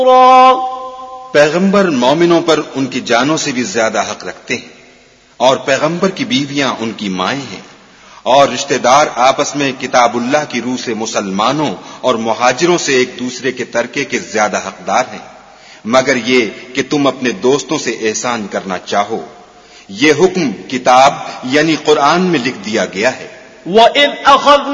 पैगंबर मोमिनों पर उनकी जानों से भी ज्यादा हक रखते हैं और पैगंबर की बीवियां उनकी माएं हैं और रिश्तेदार आपस में किताबुल्लाह की रूह से मुसलमानों और मुहाजिरों से एक दूसरे के तरके के ज्यादा हकदार हैं, मगर ये कि तुम अपने दोस्तों से एहसान करना चाहो। ये हुक्म किताब यानी कुरान में लिख दिया गया है।